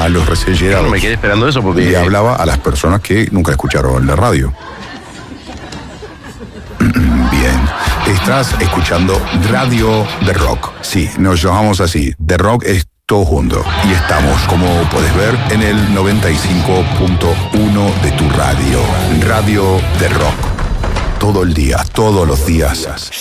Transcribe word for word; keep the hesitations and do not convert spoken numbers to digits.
a los recién llegados. No me quedé esperando eso porque... Le hablaba a las personas que nunca escucharon la radio. Bien. Estás escuchando Radio The Rock. Sí, nos llamamos así. The Rock es todo junto. Y estamos, como puedes ver, en el noventa y cinco punto uno de tu radio. Radio The Rock. Todo el día, todos los días.